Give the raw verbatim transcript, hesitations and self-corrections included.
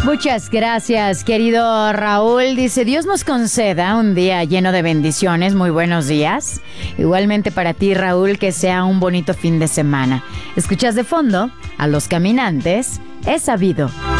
Muchas gracias, querido Raúl. Dice, Dios nos conceda un día lleno de bendiciones. Muy buenos días. Igualmente para ti, Raúl, que sea un bonito fin de semana. Escuchas de fondo a Los Caminantes. Es sabido.